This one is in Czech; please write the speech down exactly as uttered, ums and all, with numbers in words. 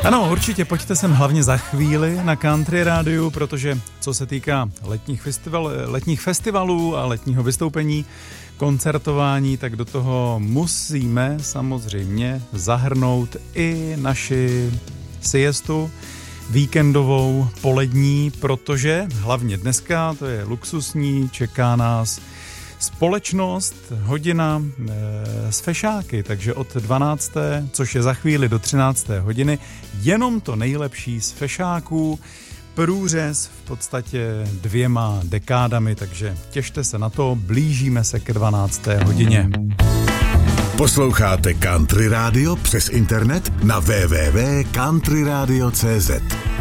Ano, určitě, pojďte sem hlavně za chvíli na Country Rádiu, protože co se týká letních, festival, letních festivalů a letního vystoupení, koncertování, tak do toho musíme samozřejmě zahrnout i naši siestu víkendovou, polední, protože hlavně dneska, to je luxusní, čeká nás společnost, hodina e, s fešáky, takže od dvanácté, což je za chvíli do třinácté hodiny, jenom to nejlepší z fešáků, průřez v podstatě dvěma dekádami, takže těšte se na to, blížíme se ke dvanácté hodině. Posloucháte Country Radio přes internet na w w w tečka country radio tečka c z.